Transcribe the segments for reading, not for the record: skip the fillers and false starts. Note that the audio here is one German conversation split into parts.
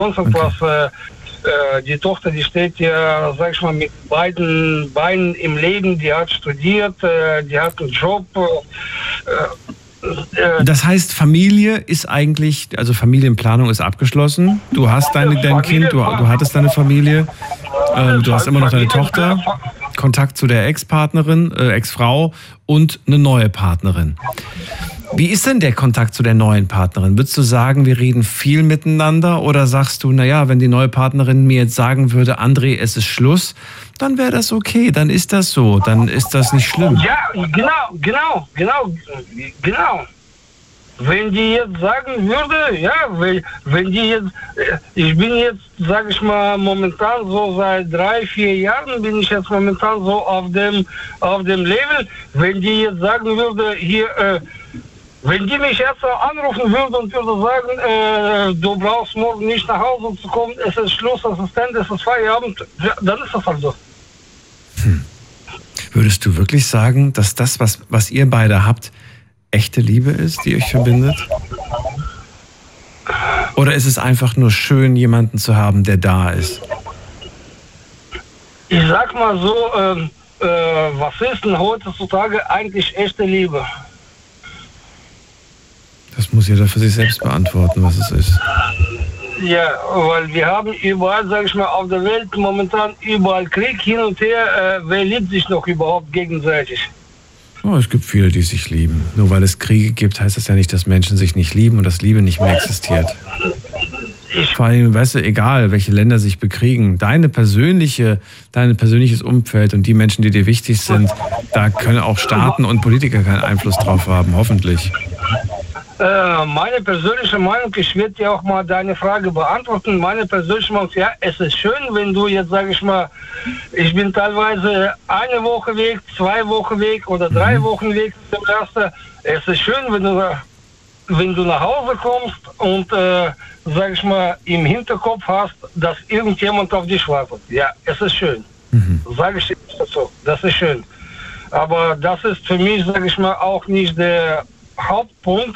sonst was. Die Tochter, die steht ja, sag ich mal, mit beiden Beinen im Leben. Die hat studiert, die hat einen Job. Das heißt, Familie ist eigentlich, also Familienplanung ist abgeschlossen. Du hast dein Kind, du hattest deine Familie, du hast immer noch deine Tochter, Kontakt zu der Ex-Partnerin, Ex-Frau und eine neue Partnerin. Wie ist denn der Kontakt zu der neuen Partnerin? Würdest du sagen, wir reden viel miteinander oder sagst du, naja, wenn die neue Partnerin mir jetzt sagen würde, André, es ist Schluss, dann wäre das okay, dann ist das so, dann ist das nicht schlimm. Ja, genau. Wenn die jetzt sagen würde, ja, wenn die jetzt, ich bin jetzt, sag ich mal, momentan so seit 3-4 Jahren bin ich jetzt momentan so auf dem Level, wenn die jetzt sagen würde, hier, wenn die mich jetzt anrufen würde und würde sagen, du brauchst morgen nicht nach Hause zu kommen, es ist Schluss, Assistent, es ist Feierabend, ja, dann ist das halt so. Würdest du wirklich sagen, dass das, was ihr beide habt, echte Liebe ist, die euch verbindet? Oder ist es einfach nur schön, jemanden zu haben, der da ist? Ich sag mal so, was ist denn heutzutage eigentlich echte Liebe? Das muss jeder für sich selbst beantworten, was es ist. Ja, weil wir haben überall, sag ich mal, auf der Welt momentan überall Krieg hin und her. Wer liebt sich noch überhaupt gegenseitig? Oh, es gibt viele, die sich lieben. Nur weil es Kriege gibt, heißt das ja nicht, dass Menschen sich nicht lieben und dass Liebe nicht mehr existiert. Vor allem, weißt du, egal, welche Länder sich bekriegen, dein persönliches Umfeld und die Menschen, die dir wichtig sind, da können auch Staaten und Politiker keinen Einfluss drauf haben, hoffentlich. Meine persönliche Meinung, ich werde dir auch mal deine Frage beantworten. Meine persönliche Meinung, ja, es ist schön, wenn du jetzt, sage ich mal, ich bin teilweise 1 Woche weg, 2 Wochen weg oder 3 Wochen weg. Es ist schön, wenn du nach Hause kommst und, sag ich mal, im Hinterkopf hast, dass irgendjemand auf dich wartet. Ja, es ist schön. Sage ich dir so, das ist schön. Aber das ist für mich, sage ich mal, auch nicht der Hauptpunkt,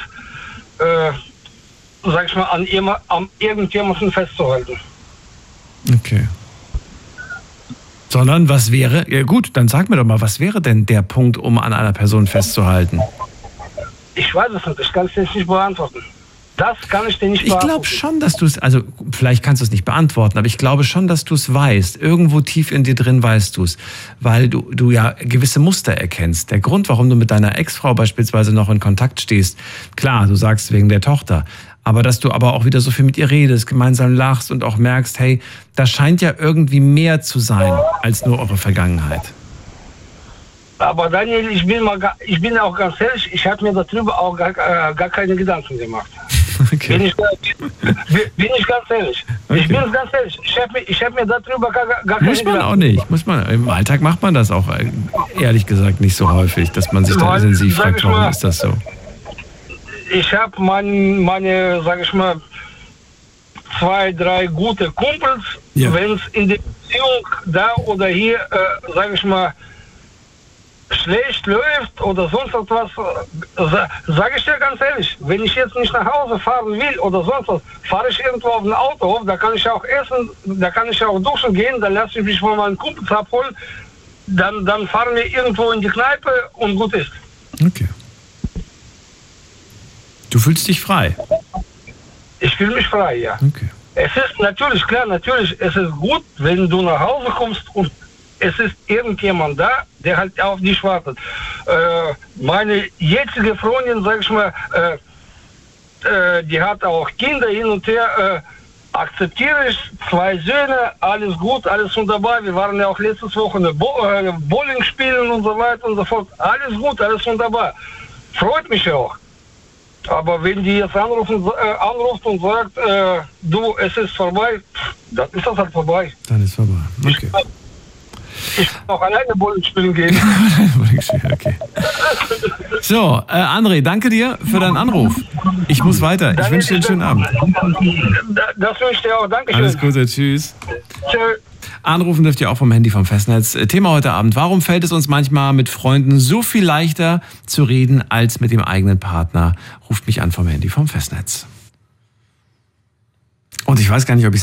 sag ich mal, an irgendjemanden festzuhalten. Okay. Sondern was wäre, ja gut, dann sag mir doch mal, was wäre denn der Punkt, um an einer Person festzuhalten? Ich weiß es nicht, ich kann es dir nicht beantworten. Das kann ich dir nicht beantworten. Ich glaube schon, dass du es, also vielleicht kannst du es nicht beantworten, aber ich glaube schon, dass du es weißt. Irgendwo tief in dir drin weißt du es, weil du ja gewisse Muster erkennst. Der Grund, warum du mit deiner Ex-Frau beispielsweise noch in Kontakt stehst, klar, du sagst wegen der Tochter, aber dass du aber auch wieder so viel mit ihr redest, gemeinsam lachst und auch merkst, hey, da scheint ja irgendwie mehr zu sein als nur eure Vergangenheit. Aber Daniel, ich bin auch ganz ehrlich, ich habe mir darüber auch gar keine Gedanken gemacht. Okay. Bin ich ganz ehrlich. Okay. Ich bin ganz ehrlich. Ich hab mir darüber gar keine Muss man auch nicht. Im Alltag macht man das auch ehrlich gesagt nicht so häufig, dass man sich da intensiv fragt, warum ist das so? Ich habe meine, sag ich mal, 2, 3 gute Kumpels, ja. Wenn es in der Beziehung da oder hier, sag ich mal, schlecht läuft oder sonst etwas, sage ich dir ganz ehrlich, wenn ich jetzt nicht nach Hause fahren will oder sonst was, fahre ich irgendwo auf ein Auto, da kann ich auch essen, da kann ich auch duschen gehen, dann lasse ich mich von meinen Kumpels abholen, dann fahren wir irgendwo in die Kneipe und gut ist. Okay. Du fühlst dich frei? Ich fühle mich frei, ja. Okay. Es ist natürlich, klar, es ist gut, wenn du nach Hause kommst und es ist irgendjemand da, der halt auf dich wartet. Meine jetzige Freundin, sag ich mal, die hat auch Kinder hin und her, akzeptiere ich, 2 Söhne, alles gut, alles wunderbar. Wir waren ja auch letztes Wochenende Bowling spielen und so weiter und so fort. Alles gut, alles wunderbar. Freut mich auch. Aber wenn die jetzt anruft und sagt, du, es ist vorbei, dann ist das halt vorbei. Dann ist vorbei, okay. Ich kann auch alleine Bowling spielen gehen. Okay. So, André, danke dir für deinen Anruf. Ich muss weiter. Ich wünsche dir einen schönen Abend. Das wünsche ich dir auch. Dankeschön. Alles Gute, tschüss. Tschö. Anrufen dürft ihr auch vom Handy vom Festnetz. Thema heute Abend: Warum fällt es uns manchmal mit Freunden so viel leichter zu reden als mit dem eigenen Partner? Ruft mich an vom Handy vom Festnetz. Und ich weiß gar nicht, ob ich